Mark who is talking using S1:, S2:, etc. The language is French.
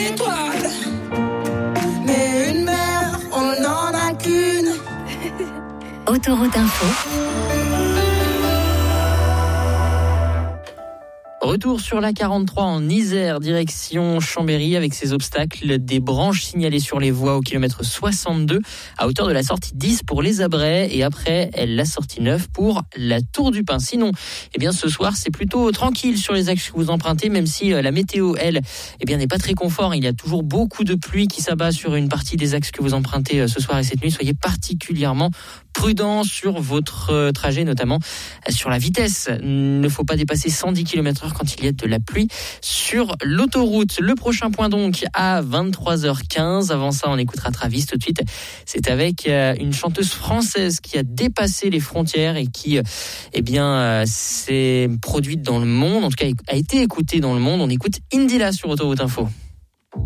S1: étoiles. Mais une mer, on n'en a qu'une.
S2: Autoroute Info.
S3: Retour sur la 43 en Isère, direction Chambéry, avec ses obstacles, des branches signalées sur les voies au kilomètre 62, à hauteur de la sortie 10 pour les Abrets, et après la sortie 9 pour la Tour du Pin. Sinon, ce soir, c'est plutôt tranquille sur les axes que vous empruntez, même si la météo, elle, n'est pas très confort. Il y a toujours beaucoup de pluie qui s'abat sur une partie des axes que vous empruntez ce soir et cette nuit. Soyez particulièrement prudent sur votre trajet, notamment sur la vitesse. Il ne faut pas dépasser 110 km/h quand il y a de la pluie sur l'autoroute. Le prochain point donc à 23h15. Avant ça, on écoutera Travis tout de suite. C'est avec une chanteuse française qui a dépassé les frontières et qui s'est produite dans le monde, en tout cas a été écoutée dans le monde. On écoute Indila sur Autoroute Info.